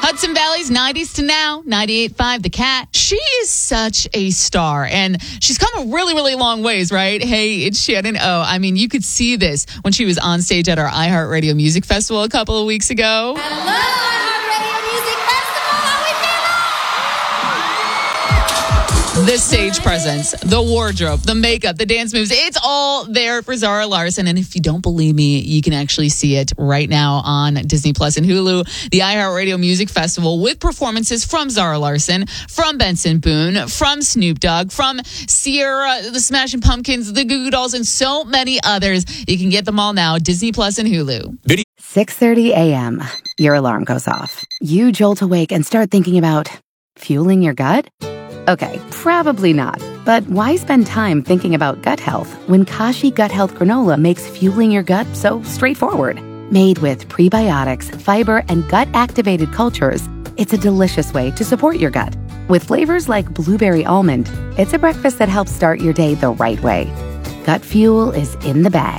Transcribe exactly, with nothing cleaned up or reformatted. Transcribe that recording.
Hudson Valley's nineties to now, ninety-eight point five The Cat. She is such a star, and she's come a really, really long ways, right? Hey, it's Shannon O. I mean, you could see this when she was on stage at our iHeartRadio Music Festival a couple of weeks ago. Hello, iHeartRadio Music Festival. How we feeling? The stage presence, the wardrobe, the makeup, the dance moves, it's all there for Zara Larsson. And if you don't believe me, you can actually see it right now on Disney Plus and Hulu. The iHeartRadio Music Festival with performances from Zara Larsson, from Benson Boone, from Snoop Dogg, from Sierra, the Smashing Pumpkins, the Goo Goo Dolls, and so many others. You can get them all now, Disney Plus and Hulu. six thirty a.m. Your alarm goes off. You jolt awake and start thinking about fueling your gut? Okay, probably not. But why spend time thinking about gut health when Kashi Gut Health Granola makes fueling your gut so straightforward? Made with prebiotics, fiber, and gut-activated cultures, it's a delicious way to support your gut. With flavors like blueberry almond, it's a breakfast that helps start your day the right way. Gut fuel is in the bag.